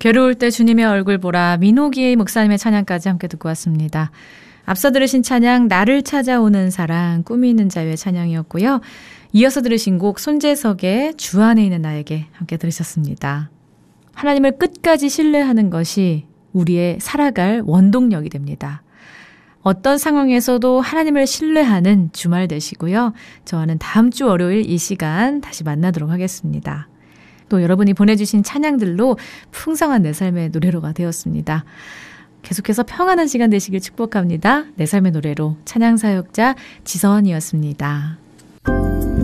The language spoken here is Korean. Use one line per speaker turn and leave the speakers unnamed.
괴로울 때 주님의 얼굴 보라, 민호기 목사님의 찬양까지 함께 듣고 왔습니다. 앞서 들으신 찬양 나를 찾아오는 사랑, 꿈이 있는 자유의 찬양이었고요. 이어서 들으신 곡 손재석의 주 안에 있는 나에게 함께 들으셨습니다. 하나님을 끝까지 신뢰하는 것이 우리의 살아갈 원동력이 됩니다. 어떤 상황에서도 하나님을 신뢰하는 주말 되시고요. 저와는 다음 주 월요일 이 시간 다시 만나도록 하겠습니다. 또 여러분이 보내주신 찬양들로 풍성한 내 삶의 노래로가 되었습니다. 계속해서 평안한 시간 되시길 축복합니다. 내 삶의 노래로 찬양사역자 지선이었습니다.